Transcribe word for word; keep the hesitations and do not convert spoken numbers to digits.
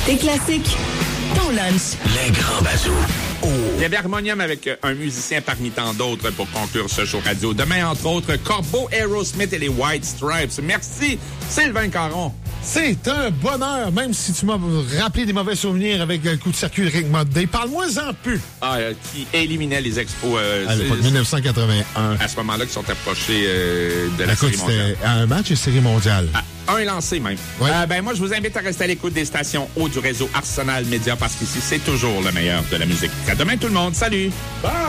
Tes classiques, ton lunch. Les grands bazous. Oh. Il y avait Harmonium avec un musicien parmi tant d'autres pour conclure ce show radio. Demain, entre autres, Corbeau, Aerosmith et les White Stripes. Merci, Sylvain Caron. C'est un bonheur, même si tu m'as rappelé des mauvais souvenirs avec le coup de circuit de Rick Modday. Parle-moi-en peu. Ah, euh, qui éliminait les expos. Euh, à l'époque, dix-neuf cent quatre-vingt-un. À ce moment-là, qui sont approchés euh, de la Écoute, série mondiale. c'était un match de série mondiale. Ah, un lancé même. Ouais. Euh, ben moi, je vous invite à rester à l'écoute des stations haut du réseau Arsenal Média parce qu'ici, c'est toujours le meilleur de la musique. À demain, tout le monde. Salut! Bye!